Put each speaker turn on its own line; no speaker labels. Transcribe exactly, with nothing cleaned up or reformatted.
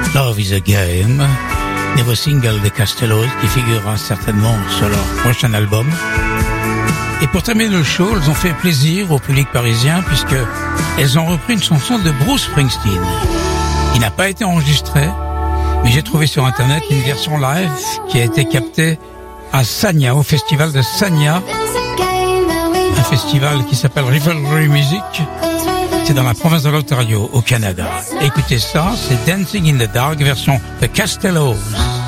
Love is a Game, nouveau single des Castellos qui figurera certainement sur leur prochain album. Et pour terminer le show, elles ont fait plaisir au public parisien puisque elles ont repris une chanson de Bruce Springsteen qui n'a pas été enregistrée, mais j'ai trouvé sur internet une version live qui a été captée à Sagna, au festival de Sagna, un festival qui s'appelle Rivalry Music. C'est dans la province de l'Ontario, au Canada. Écoutez ça, c'est Dancing in the Dark, version The Castellos.